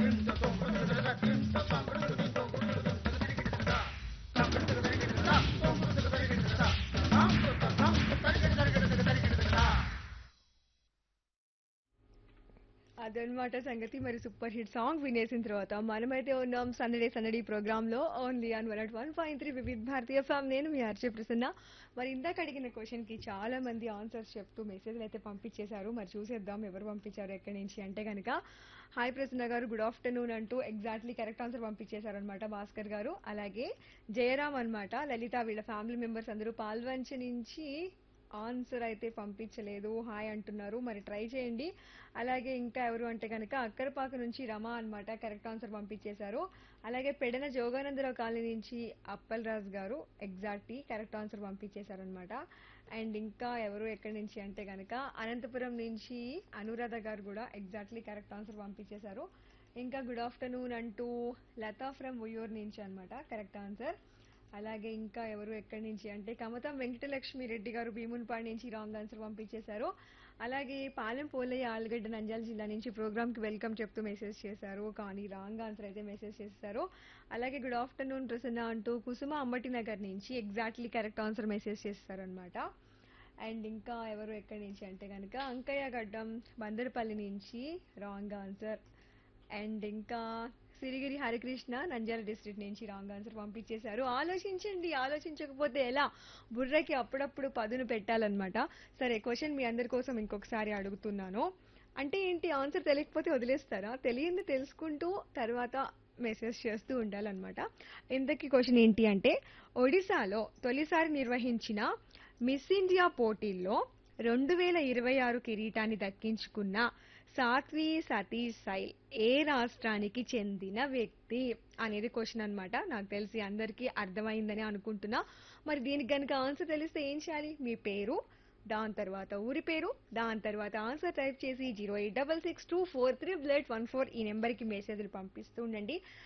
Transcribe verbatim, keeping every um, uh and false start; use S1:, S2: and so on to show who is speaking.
S1: అదనమాట సంగతి. మరి సూపర్ హిట్ సాంగ్ వినేసిన తర్వాత మనమైతే ఉన్నాం సందడే సందడి ప్రోగ్రామ్ లో only on one at one point three Vividh భారతీయ ఫ్యామ్. నేను మీ ఆర్జే ప్రసన్న. మరి ఇందాక అడిగిన క్వశ్చన్ కి చాలా మంది ఆన్సర్స్ చెప్తూ మెసేజ్లు అయితే పంపించేశారు. మరి చూసేద్దాం ఎవరు పంపించారు ఎక్కడి నుంచి అంటే కనుక. హాయ్ ప్రసన్న గారు, గుడ్ ఆఫ్టర్నూన్ అంటూ ఎగ్జాక్ట్లీ కరెక్ట్ ఆన్సర్ పంపించేశారు అనమాట భాస్కర్ గారు. అలాగే జయరామ్ అన్నమాట, లలిత వీళ్ళ ఫ్యామిలీ మెంబర్స్ అందరూ పాల్వంచ నుంచి ఆన్సర్ అయితే పంపించలేదు, హాయ్ అంటున్నారు. మరి ట్రై చేయండి. అలాగే ఇంకా ఎవరు అంటే కనుక అక్కరపాక నుంచి రమ అన్నమాట, కరెక్ట్ ఆన్సర్ పంపించేశారు. అలాగే పెడన జోగానందరావు కాలనీ నుంచి అప్పల్ రాజ్ గారు ఎగ్జాక్ట్లీ కరెక్ట్ ఆన్సర్ పంపించేశారు అనమాట. అండ్ ఇంకా ఎవరు ఎక్కడి నుంచి అంటే కనుక అనంతపురం నుంచి అనురాధ గారు కూడా ఎగ్జాక్ట్లీ కరెక్ట్ ఆన్సర్ పంపించేశారు. ఇంకా గుడ్ ఆఫ్టర్నూన్ అంటూ లతా ఫ్రమ్ ఉయ్యూరు నుంచి అన్నమాట, కరెక్ట్ ఆన్సర్. అలాగే ఇంకా ఎవరు ఎక్కడి నుంచి అంటే కమతం వెంకటలక్ష్మి రెడ్డి గారు భీమునిపాడు నుంచి రాంగ్ ఆన్సర్ పంపించేశారు. అలాగే పాలెం పోలయ్య ఆల్గడ్డ నంద్యాల జిల్లా నుంచి ప్రోగ్రామ్ కి వెల్కమ్ చెప్తూ మెసేజ్ చేశారు, కానీ రాంగ్ ఆన్సర్ అయితే మెసేజ్ చేశారు. అలాగే గుడ్ ఆఫ్టర్నూన్ ప్రసన్న అంటూ కుసుమ అంబటి నగర్ నుంచి ఎగ్జాక్ట్లీ కరెక్ట్ ఆన్సర్ మెసేజ్ చేస్తారు అనమాట. అండ్ ఇంకా ఎవరు ఎక్కడి నుంచి అంటే కనుక అంకయ్య గడ్డం బందరపల్లి నుంచి రాంగ్ ఆన్సర్. అండ్ ఇంకా సిరిగిరి హరికృష్ణ నంద్యాల డిస్ట్రిక్ట్ నుంచి రాంగ్ ఆన్సర్ పంపించేశారు. ఆలోచించండి, ఆలోచించకపోతే ఎలా, బుర్రకి అప్పుడప్పుడు పదును పెట్టాలన్నమాట. సరే, క్వశ్చన్ మీ అందరి కోసం ఇంకొకసారి అడుగుతున్నాను. అంటే ఏంటి, ఆన్సర్ తెలియకపోతే వదిలేస్తారా? తెలియంది తెలుసుకుంటూ తర్వాత మెసేజ్ చేస్తూ ఉండాలన్నమాట. ఇంతకీ క్వశ్చన్ ఏంటి అంటే, ఒడిశాలో తొలిసారి నిర్వహించిన మిస్ ఇండియా పోటీల్లో రెండు వేల ఇరవై ఆరు కిరీటాన్ని దక్కించుకున్న సాత్వి సతీష్ సైల్ ఏ రాష్ట్రానికి చెందిన వ్యక్తి అనేది క్వశ్చన్ అన్నమాట. నాకు తెలిసి అందరికీ అర్థమైందని అనుకుంటున్నా. మరి దీనికి గనుక ఆన్సర్ తెలిస్తే ఏం చేయాలి? మీ పేరు, దాని తర్వాత ఊరి పేరు, దాని తర్వాత ఆన్సర్ టైప్ చేసి zero eight double six two four three eight one four ఈ నెంబర్కి మెసేజ్లు పంపిస్తూ ఉండండి.